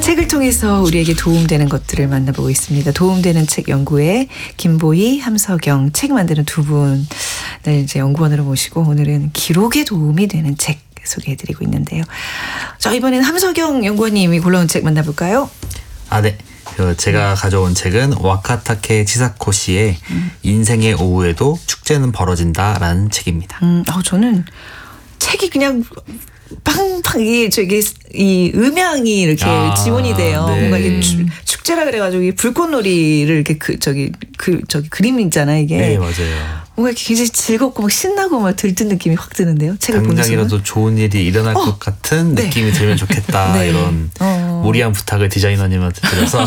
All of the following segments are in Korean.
책을 통해서 우리에게 도움되는 것들을 만나보고 있습니다. 도움되는 책 연구에 김보희, 함석영 책 만드는 두 분을 이제 연구원으로 모시고 오늘은 기록에 도움이 되는 책 소개해드리고 있는데요. 자, 이번에는 함석영 연구원님이 골라온 책 만나볼까요? 네. 제가 가져온 책은 와카타케 치사코 씨의 인생의 오후에도 축제는 벌어진다라는 책입니다. 저는 책이 그냥 팡팡 이 음향이 이렇게 지원이 돼요. 네. 뭔가 이게 축제라 그래가지고 이 불꽃놀이를 이렇게 그림 있잖아요 이게. 네, 맞아요. 뭔가 굉장히 즐겁고 막 신나고 막 들뜬 느낌이 확 드는데요. 책을 보는 순간. 당장이라도 좋은 일이 일어날 것 같은 네. 느낌이 들면 좋겠다. 네. 이런 무리한 부탁을 디자이너님한테 드려서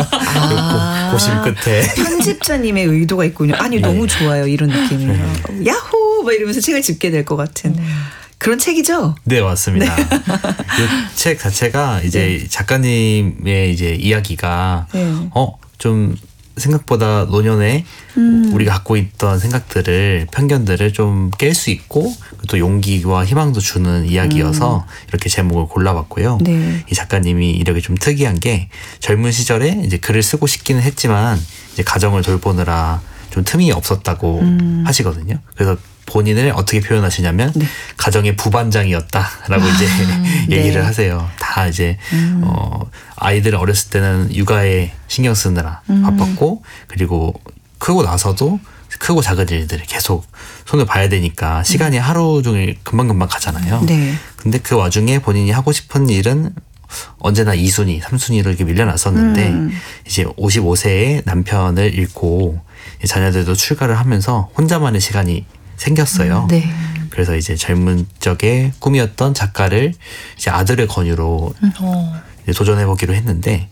고심 끝에 편집자님의 의도가 있군요. 아니 너무 좋아요 이런 느낌이. 야호 막 이러면서 책을 집게 될 것 같은. 그런 책이죠? 네, 맞습니다. 이 책 자체가 이제 작가님의 이제 이야기가 좀 생각보다 노년에 우리가 갖고 있던 생각들을 편견들을 좀 깰 수 있고 또 용기와 희망도 주는 이야기여서 이렇게 제목을 골라봤고요. 네. 이 작가님이 이렇게 좀 특이한 게 젊은 시절에 이제 글을 쓰고 싶기는 했지만 이제 가정을 돌보느라 좀 틈이 없었다고 하시거든요. 그래서 본인을 어떻게 표현하시냐면 가정의 부반장이었다라고 이제 얘기를 하세요. 다 이제 아이들 어렸을 때는 육아에 신경 쓰느라 바빴고 그리고 크고 나서도 크고 작은 일들을 계속 손을 봐야 되니까 시간이 하루 종일 금방금방 가잖아요. 네. 근데 그 와중에 본인이 하고 싶은 일은 언제나 2순위, 3순위로 이렇게 밀려났었는데 이제 55세에 남편을 잃고 자녀들도 출가를 하면서 혼자만의 시간이 생겼어요. 네. 그래서 이제 젊은 적에 꿈이었던 작가를 이제 아들의 권유로 이제 도전해보기로 했는데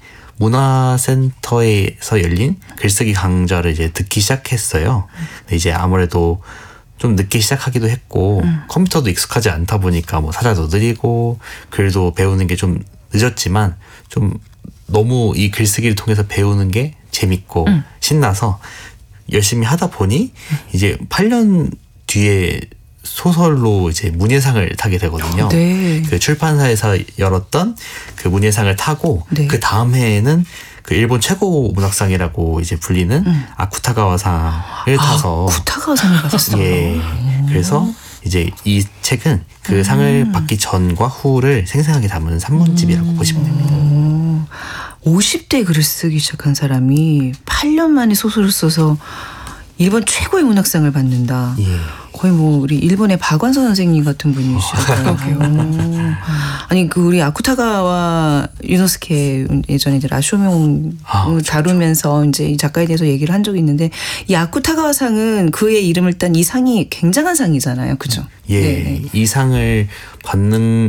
문화센터에서 열린 글쓰기 강좌를 이제 듣기 시작했어요. 근데 이제 아무래도 좀 늦게 시작하기도 했고 컴퓨터도 익숙하지 않다 보니까 뭐 사자도 느리고 글도 배우는 게 좀 늦었지만 좀 너무 이 글쓰기를 통해서 배우는 게 재밌고 신나서 열심히 하다 보니 이제 8년 뒤에 소설로 이제 문예상을 타게 되거든요. 네. 그 출판사에서 열었던 그 문예상을 타고 그 다음 해에는 그 일본 최고 문학상이라고 이제 불리는 아쿠타가와상을 타서 아쿠타가와상을 받았어요. 예. 그래서 이제 이 책은 그 상을 받기 전과 후를 생생하게 담은 산문집이라고 보시면 됩니다. 50대에 글을 쓰기 시작한 사람이 8년 만에 소설을 써서 일본 최고의 문학상을 받는다. 예. 거의 뭐 우리 일본의 박완서 선생님 같은 분이시더라고요. 아니 그 우리 아쿠타가와 유노스케 예전에 이제 라쇼명 다루면서 이제 이 작가에 대해서 얘기를 한 적이 있는데 이 아쿠타가와상은 그의 이름을 딴 이 상이 굉장한 상이잖아요, 그죠? 예, 네. 이 상을 받는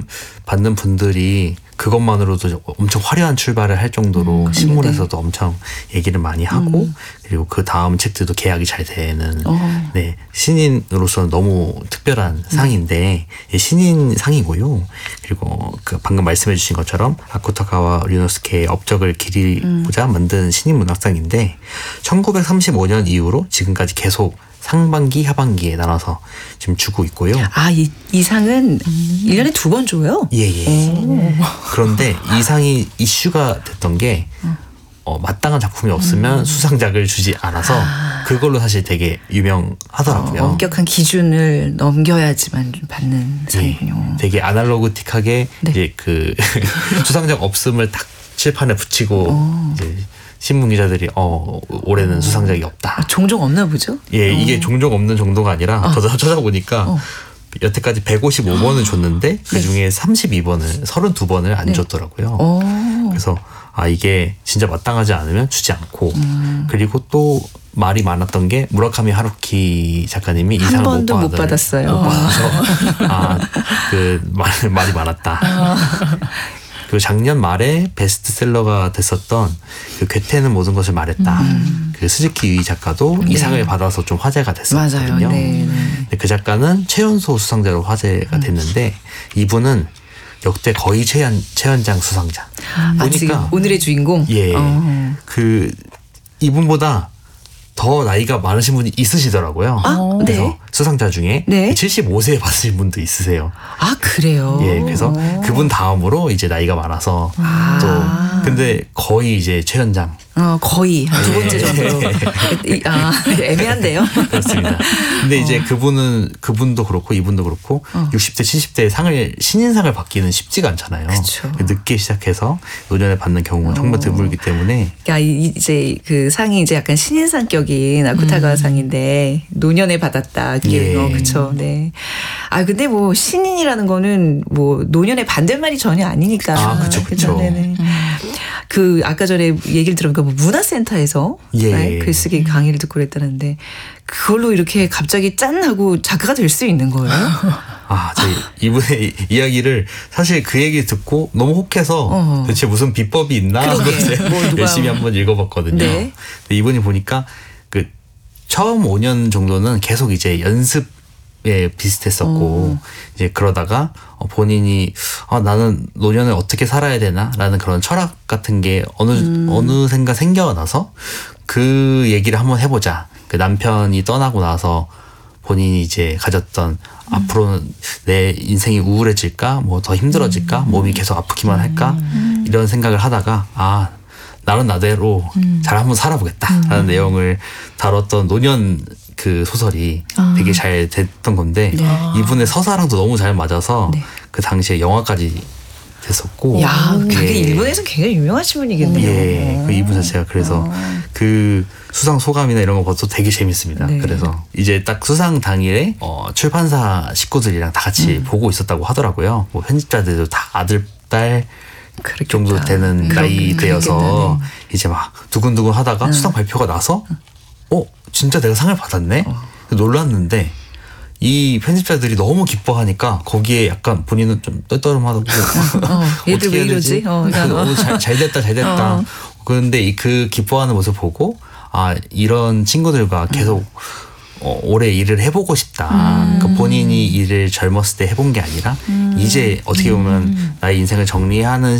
분들이 그것만으로도 엄청 화려한 출발을 할 정도로 신문에서도 엄청 얘기를 많이 하고 그리고 그 다음 책들도 계약이 잘 되는 네, 신인으로서는 너무 특별한 상인데 신인 상이고요. 그리고 그 방금 말씀해 주신 것처럼 아쿠타가와 류노스케의 업적을 기리고자 만든 신인 문학상인데 1935년 이후로 지금까지 계속 상반기, 하반기에 나눠서 지금 주고 있고요. 이 상은 1년에 2번 줘요? 예. 그런데 이 상이 이슈가 됐던 게 마땅한 작품이 없으면 수상작을 주지 않아서 그걸로 사실 되게 유명하더라고요. 엄격한 기준을 넘겨야지만 받는 상이군요. 예. 되게 아날로그틱하게 이제 그 수상작 없음을 딱 칠판에 붙이고 이제 신문 기자들이 올해는 수상작이 없다. 종종 없나 보죠? 예, 이게 종종 없는 정도가 아니라 저도 찾아보니까 여태까지 155번을 줬는데 그중에 32번을 32번을 안 줬더라고요. 그래서 이게 진짜 마땅하지 않으면 주지 않고 그리고 또 말이 많았던 게 무라카미 하루키 작가님이 이 상을 한 번도 못 받았어요. 못 받아서 그 말이 많았다. 그 작년 말에 베스트셀러가 됐었던 그 괴테는 모든 것을 말했다. 그 스즈키 유이 작가도 이 상을 받아서 좀 화제가 됐었거든요. 맞아요. 네. 근데 그 작가는 최연소 수상자로 화제가 됐는데 이분은 역대 거의 최연장 수상자. 보니까 오늘의 주인공. 예, 그 이분보다 더 더 나이가 많으신 분이 있으시더라고요. 그래서 네. 수상자 중에 네. 75세 받으신 분도 있으세요. 아, 그래요? 예, 그래서 그분 다음으로 이제 나이가 많아서 또 근데 거의 이제 최연장. 거의 한 두 번째 정도로. 애매한데요. 그렇습니다. 근데 이제 그분도 그렇고 이분도 그렇고 60대, 70대의 신인상을 받기는 쉽지가 않잖아요. 그쵸. 늦게 시작해서 노년에 받는 경우가 정말 드물기 때문에. 그러니까 이제 그 상이 이제 약간 신인상격인 아쿠타가와 상인데 노년에 받았다. 그게 예. 그렇죠. 네. 근데 뭐 신인이라는 거는 뭐 노년의 반대말이 전혀 아니니까. 그쵸. 네네. 그 아까 전에 얘기를 들어보니까 뭐 문화센터에서 예. 글쓰기 강의를 듣고 그랬다는데 그걸로 이렇게 갑자기 짠 하고 작가가 될 수 있는 거예요? 저희 이분의 이야기를 사실 그 얘기 듣고 너무 혹해서 대체 무슨 비법이 있나 하고 열심히 한번 읽어봤거든요. 네. 근데 이분이 보니까 그 처음 5년 정도는 계속 이제 연습에 비슷했었고 이제 그러다가 본인이 나는 노년을 어떻게 살아야 되나라는 그런 철학 같은 게 어느샌가 생겨나서 그 얘기를 한번 해보자. 그 남편이 떠나고 나서 본인이 이제 가졌던 앞으로는 내 인생이 우울해질까, 뭐 더 힘들어질까, 몸이 계속 아프기만 할까 이런 생각을 하다가 나는 나대로 잘 한번 살아보겠다라는 내용을 다뤘던 노년 그 소설이 되게 잘 됐던 건데 이분의 서사랑도 너무 잘 맞아서 그 당시에 영화까지 됐었고. 야, 그게 일본에서 굉장히 유명하신 분이겠네요. 예, 그 이분 자체가 그래서 그 수상 소감이나 이런 거 봐도 되게 재밌습니다. 네. 그래서 이제 딱 수상 당일에 출판사 식구들이랑 다 같이 보고 있었다고 하더라고요. 뭐 편집자들도 다 아들, 딸 정도 되는 나이대여서 이제 막 두근두근 하다가 수상 발표가 나서 진짜 내가 상을 받았네? 놀랐는데 이 편집자들이 너무 기뻐하니까 거기에 약간 본인은 좀 떨떠름하다고 얘들 왜 이러지? 잘 됐다. 그런데 그 기뻐하는 모습 보고 이런 친구들과 계속 오래 일을 해보고 싶다. 그러니까 본인이 일을 젊었을 때 해본 게 아니라 이제 어떻게 보면 나의 인생을 정리하는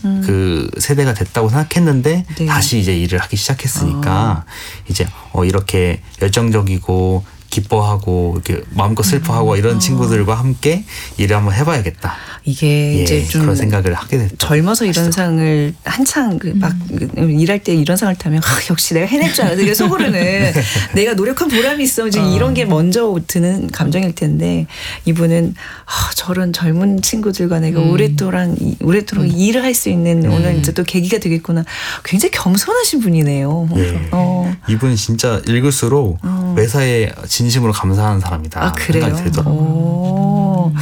그 세대가 됐다고 생각했는데 네. 다시 이제 일을 하기 시작했으니까 이제 이렇게 열정적이고 기뻐하고 이렇게 마음껏 슬퍼하고 이런 친구들과 함께 일을 한번 해봐야겠다. 이게 이제 좀 그런 생각을 하게 됐다. 젊어서 이런 상을 한창 막 일할 때 이런 상을 타면 역시 내가 해낼 줄 알아. 되게 속으로는 내가 노력한 보람이 있어. 이제 이런 게 먼저 드는 감정일 텐데 이분은 저런 젊은 친구들과 내가 오랫동안 일을 할 수 있는 오늘 이제 또 계기가 되겠구나. 굉장히 겸손하신 분이네요. 예. 이분 진짜 읽을수록 매사에 진심으로 감사한 사람이다. 그래요? 생각이 들더라고요.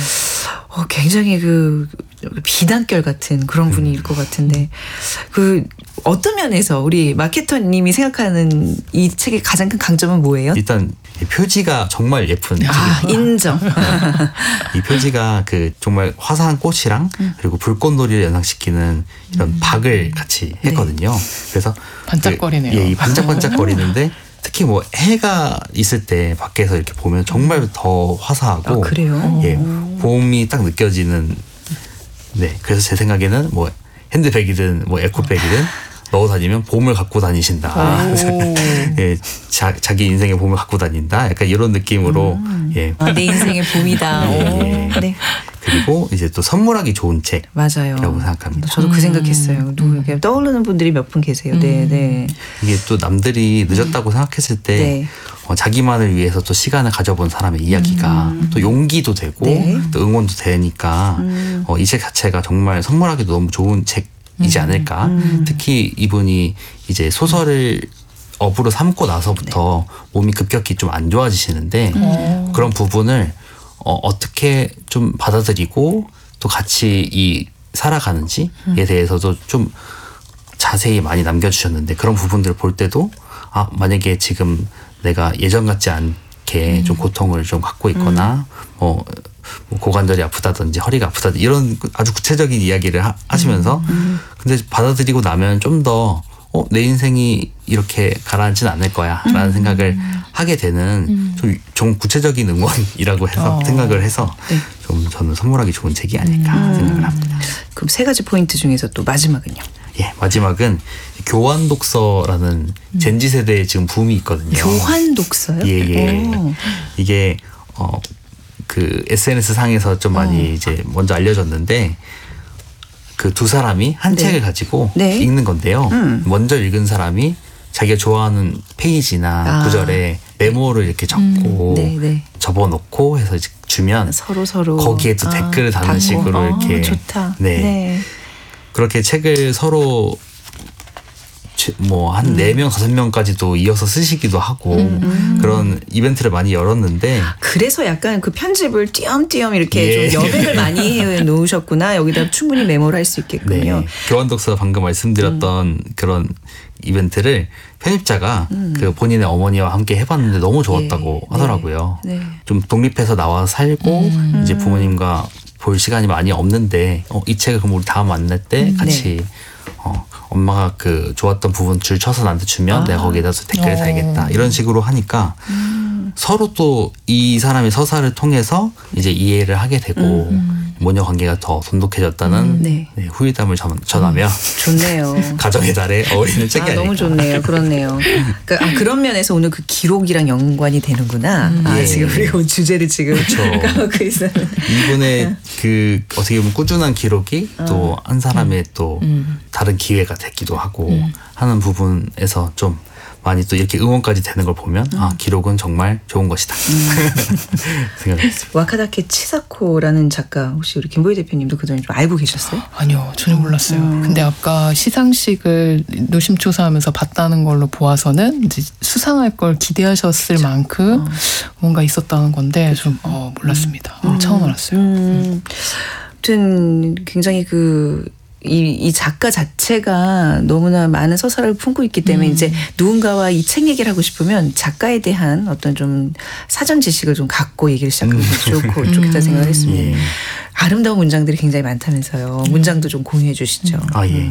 굉장히 그 비단결 같은 그런 분일 것 같은데 그 어떤 면에서 우리 마케터님이 생각하는 이 책의 가장 큰 강점은 뭐예요? 일단 이 표지가 정말 예쁜 책입니다. 인정. 이 표지가 그 정말 화사한 꽃이랑 그리고 불꽃놀이를 연상시키는 이런 박을 같이 했거든요. 그래서 반짝거리네요. 이 반짝반짝거리는데 특히 뭐 해가 있을 때 밖에서 이렇게 보면 정말 더 화사하고 그래요? 예, 봄이 딱 느껴지는. 네, 그래서 제 생각에는 뭐 핸드백이든 뭐 에코백이든 넣어 다니면 봄을 갖고 다니신다. 예, 자기 인생의 봄을 갖고 다닌다. 약간 이런 느낌으로 예. 내 인생의 봄이다. 예. 네. 그리고 이제 또 선물하기 좋은 책이라고 맞아요. 생각합니다. 저도 그 생각했어요. 이렇게 떠오르는 분들이 몇 분 계세요. 네. 이게 또 남들이 늦었다고 생각했을 때 네. 자기만을 위해서 또 시간을 가져본 사람의 이야기가 또 용기도 되고 네. 또 응원도 되니까 이 책 자체가 정말 선물하기도 너무 좋은 책이지 않을까. 특히 이분이 이제 소설을 업으로 삼고 나서부터 몸이 급격히 좀 안 좋아지시는데 그런 부분을 어떻게 좀 받아들이고 또 같이 살아가는지에 대해서도 좀 자세히 많이 남겨주셨는데 그런 부분들을 볼 때도 만약에 지금 내가 예전 같지 않게 좀 고통을 좀 갖고 있거나 뭐 고관절이 아프다든지 허리가 아프다든지 이런 아주 구체적인 이야기를 하시면서 근데 받아들이고 나면 좀 더 내 인생이 이렇게 가라앉지는 않을 거야 라는 생각을 하게 되는 좀 구체적인 응원이라고 해서 생각을 해서 네. 좀 저는 선물하기 좋은 책이 아닐까 생각을 합니다. 그럼 세 가지 포인트 중에서 또 마지막은요? 예, 마지막은 교환 독서라는 젠지 세대에 지금 붐이 있거든요. 교환 독서요? 예. 이게 그 SNS 상에서 좀 많이 이제 먼저 알려졌는데 그 두 사람이 한 네. 책을 가지고 네. 읽는 건데요. 먼저 읽은 사람이 자기가 좋아하는 페이지나 구절에 메모를 이렇게 적고 네. 접어놓고 해서 이제 주면 서로 거기에 또 댓글을 다는 식으로 이렇게 좋다. 네. 그렇게 책을 서로 뭐 한 4명, 5명까지도 이어서 쓰시기도 하고 그런 이벤트를 많이 열었는데 그래서 약간 그 편집을 띄엄띄엄 이렇게 예. 좀 여백을 많이 해 놓으셨구나. 여기다 충분히 메모를 할 수 있겠군요. 네. 교환 독서 방금 말씀드렸던 그런 이벤트를 편집자가 그 본인의 어머니와 함께 해봤는데 너무 좋았다고 하더라고요. 네. 좀 독립해서 나와서 살고 이제 부모님과 볼 시간이 많이 없는데 이 책을 그럼 우리 다음 만날 때 같이 엄마가 그 좋았던 부분 줄 쳐서 나한테 주면 내가 거기에다 댓글을 달겠다 이런 식으로 하니까 서로 또 이 사람의 서사를 통해서 이제 이해를 하게 되고 모녀 관계가 더 돈독해졌다는 네. 후일담을 전하며 좋네요. 가정의 달에 어울리는 책이 아닐까. 너무 좋네요. 그렇네요. 그런 면에서 오늘 그 기록이랑 연관이 되는구나. 예. 지금 우리가 주제를 지금 그렇죠. 까먹고 있었는데. 이분의 그 어떻게 보면 꾸준한 기록이 또 한 사람의 또 다른 기회가 됐기도 하고 하는 부분에서 좀 많이 또 이렇게 응원까지 되는 걸 보면 기록은 정말 좋은 것이다 생각했습니다. 와카다케 치사코라는 작가 혹시 우리 김보희 대표님도 그전에 좀 알고 계셨어요? 아니요, 전혀 몰랐어요. 근데 아까 시상식을 노심초사하면서 봤다는 걸로 보아서는 이제 수상할 걸 기대하셨을 만큼 뭔가 있었다는 건데 좀 몰랐습니다. 오늘 처음 알았어요. 아무튼 굉장히 이 작가 자체가 너무나 많은 서사를 품고 있기 때문에 이제 누군가와 이 책 얘기를 하고 싶으면 작가에 대한 어떤 좀 사전 지식을 좀 갖고 얘기를 시작하면 좋겠다 생각을 했습니다. 예. 아름다운 문장들이 굉장히 많다면서요. 문장도 좀 공유해 주시죠. 예.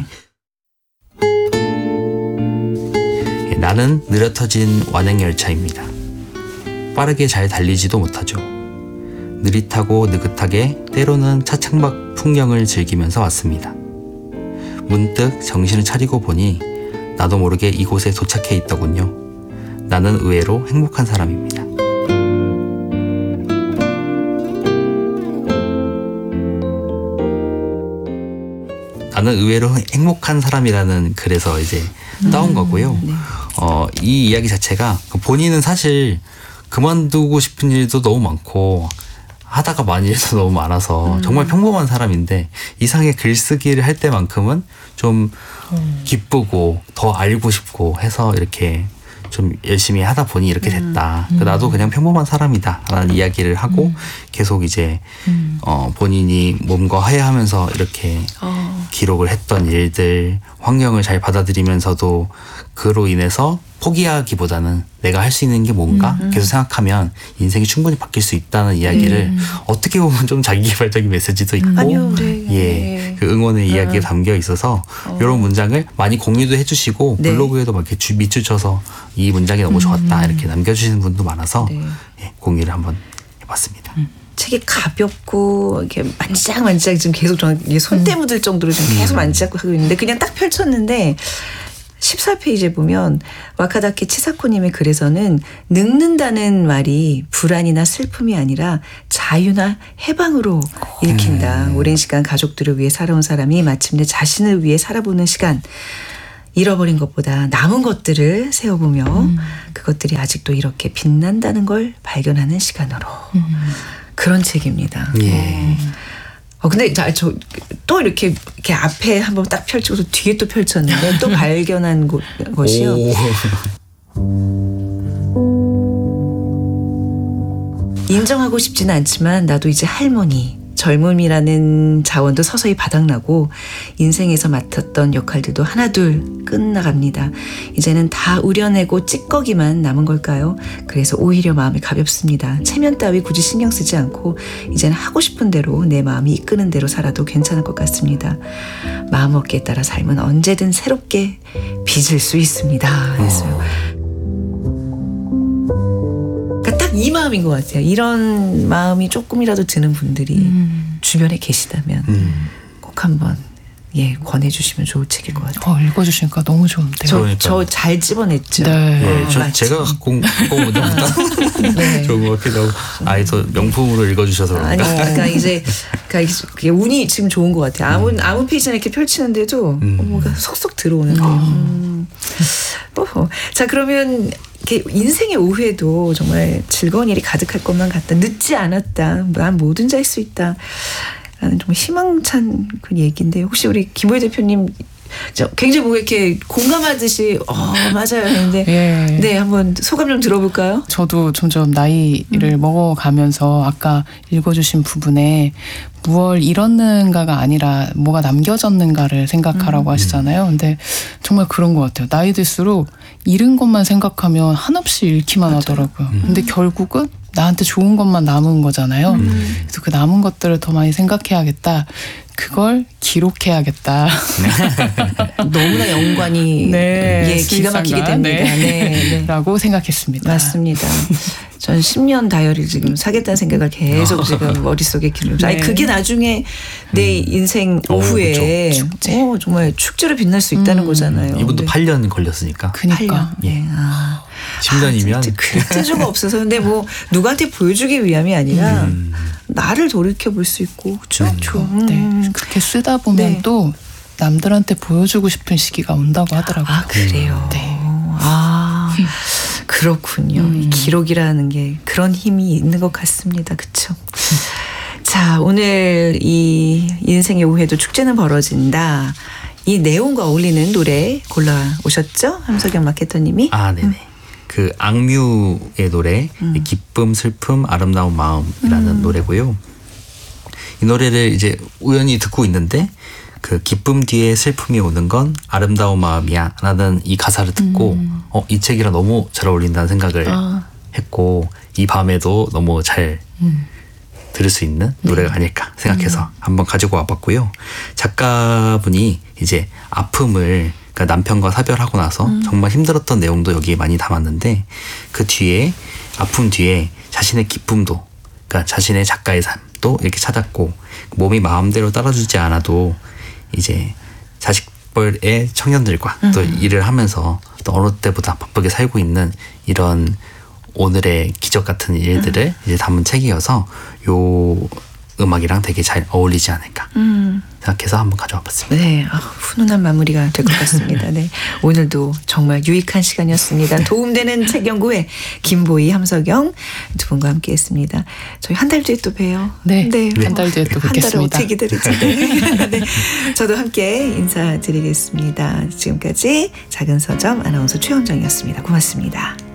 나는 느려터진 완행열차입니다. 빠르게 잘 달리지도 못하죠. 느릿하고 느긋하게 때로는 차창밖 풍경을 즐기면서 왔습니다. 문득 정신을 차리고 보니 나도 모르게 이곳에 도착해 있더군요. 나는 의외로 행복한 사람입니다. 나는 의외로 행복한 사람이라는 글에서 이제 따온 거고요. 네. 이 이야기 자체가 본인은 사실 그만두고 싶은 일도 너무 많고 하다가 많이 일도 너무 많아서 정말 평범한 사람인데 이상의 글쓰기를 할 때만큼은 좀 기쁘고 더 알고 싶고 해서 이렇게 좀 열심히 하다 보니 이렇게 됐다. 나도 그냥 평범한 사람이다 라는 이야기를 하고 계속 이제 본인이 몸과 화해하면서 이렇게 기록을 했던 일들, 환경을 잘 받아들이면서도 그로 인해서 포기하기보다는 내가 할 수 있는 게 뭔가 계속 생각하면 인생이 충분히 바뀔 수 있다는 이야기를 어떻게 보면 좀 자기개발적인 메시지도 있고 아니요, 네. 예, 그 응원의 이야기가 담겨 있어서 이런 문장을 많이 공유도 해주시고 네. 블로그에도 막 이렇게 밑줄 이 문장이 너무 좋았다 이렇게 남겨주시는 분도 많아서 네. 예, 공유를 한번 해봤습니다. 책이 가볍고 이렇게 만지작 지금 계속 손때 묻을 정도로 좀 계속 만지작 하고 있는데 그냥 딱 펼쳤는데 14페이지에 보면 와카다케 치사코님의 글에서는 늙는다는 말이 불안이나 슬픔이 아니라 자유나 해방으로 읽힌다. 오랜 시간 가족들을 위해 살아온 사람이 마침내 자신을 위해 살아보는 시간. 잃어버린 것보다 남은 것들을 세워보며 그것들이 아직도 이렇게 빛난다는 걸 발견하는 시간으로. 그런 책입니다. 예. 근데 저 또 이렇게 앞에 한번 딱 펼치고서 뒤에 또 펼쳤는데 또 발견한 것이요. 인정하고 싶지는 않지만 나도 이제 할머니. 젊음이라는 자원도 서서히 바닥나고 인생에서 맡았던 역할들도 하나둘 끝나갑니다. 이제는 다 우려내고 찌꺼기만 남은 걸까요? 그래서 오히려 마음이 가볍습니다. 체면 따위 굳이 신경 쓰지 않고 이제는 하고 싶은 대로 내 마음이 이끄는 대로 살아도 괜찮을 것 같습니다. 마음먹기에 따라 삶은 언제든 새롭게 빚을 수 있습니다. 했어요. 딱 이 마음인 것 같아요. 이런 마음이 조금이라도 드는 분들이 주변에 계시다면 꼭 한번 예, 권해주시면 좋을 책일 것 같아요. 읽어주시니까 너무 좋은데요. 저 잘 집어냈죠. 네. 예, 제가 갖고 온 것보다 네. 좋은 것 같기도 하고 더 명품으로 읽어주셔서 아니, 그런가. 그러니까 이제 그게 운이 지금 좋은 것 같아요. 아무 페이지나 이렇게 펼치는데도 뭐가 속속 들어오는데요. 자, 그러면 이렇게 인생의 오후에도 정말 즐거운 일이 가득할 것만 같다. 늦지 않았다. 난 뭐든지 할 수 있다. 라는 정말 희망찬 그 얘기인데 혹시 우리 김호희 대표님 굉장히 뭔가 이렇게 공감하듯이 맞아요 했는데 예. 네, 한번 소감 좀 들어볼까요? 저도 점점 나이를 먹어가면서 아까 읽어주신 부분에 무얼 잃었는가가 아니라 뭐가 남겨졌는가를 생각하라고 하시잖아요. 근데 정말 그런 것 같아요. 나이 들수록 잃은 것만 생각하면 한없이 잃기만 하더라고요. 근데 결국은 나한테 좋은 것만 남은 거잖아요. 그래서 그 남은 것들을 더 많이 생각해야겠다. 그걸 기록해야겠다. 너무나 연관이 네, 기가 막히게 됩니다. 네. 라고 생각했습니다. 맞습니다. 전 10년 다이어리를 지금 사겠다는 생각을 계속 지금 머릿속에 기르면서 네. 아니 그게 나중에 내 인생 오후에 정말 축제로 빛날 수 있다는 거잖아요. 이분도 네. 8년 걸렸으니까. 그니까. 8년. 예. 10년이면 재주가 없어서 근데 뭐 누구한테 보여주기 위함이 아니라 나를 돌이켜 볼 수 있고 그렇죠. 네. 그렇게 쓰다 보면 네. 또 남들한테 보여주고 싶은 시기가 온다고 하더라고요. 아, 그래요. 네. 그렇군요. 이 기록이라는 게 그런 힘이 있는 것 같습니다. 그렇죠. 자, 오늘 이 인생의 오후에도 축제는 벌어진다. 이 내용과 어울리는 노래 골라 오셨죠? 함석영 마케터님이. 네네. 그 악뮤의 노래 기쁨, 슬픔, 아름다운 마음이라는 노래고요. 이 노래를 이제 우연히 듣고 있는데 그 기쁨 뒤에 슬픔이 오는 건 아름다운 마음이야 라는 이 가사를 듣고 이 책이랑 너무 잘 어울린다는 생각을 했고 이 밤에도 너무 잘 들을 수 있는 노래가 아닐까 생각해서 한번 가지고 와봤고요. 작가분이 이제 아픔을 그러니까 남편과 사별하고 나서 정말 힘들었던 내용도 여기에 많이 담았는데 그 뒤에 아픔 뒤에 자신의 기쁨도 그러니까 자신의 작가의 삶도 이렇게 찾았고 몸이 마음대로 따라주지 않아도 이제 자식뻘의 청년들과 또 일을 하면서 또 어느 때보다 바쁘게 살고 있는 이런 오늘의 기적 같은 일들을 이제 담은 책이어서 요 음악이랑 되게 잘 어울리지 않을까 생각해서 한번 가져와 봤습니다. 네, 훈훈한 마무리가 될 것 같습니다. 네, 오늘도 정말 유익한 시간이었습니다. 도움되는 책 연구회 김보희, 함석영 두 분과 함께했습니다. 저희 한 달 뒤에 또 봬요. 네, 한 달 뒤에 또 뵙겠습니다. 한 달을 어떻게 기다리죠? 네. 네, 저도 함께 인사드리겠습니다. 지금까지 작은 서점 아나운서 최원정이었습니다. 고맙습니다.